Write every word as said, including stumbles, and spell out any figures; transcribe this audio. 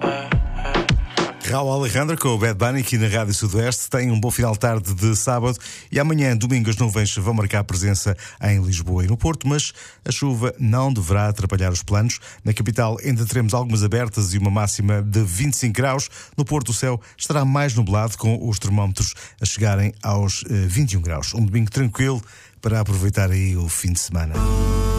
Raul Alejandro com o Bad Bunny aqui na Rádio Sudoeste. Tem um bom final de tarde de sábado e amanhã, domingo, as nuvens vão marcar presença em Lisboa e no Porto, mas a chuva não deverá atrapalhar os planos. Na capital ainda teremos algumas abertas e uma máxima de vinte e cinco graus. No Porto o céu estará mais nublado, com os termómetros a chegarem aos vinte e um graus. Um domingo tranquilo para aproveitar aí o fim de semana.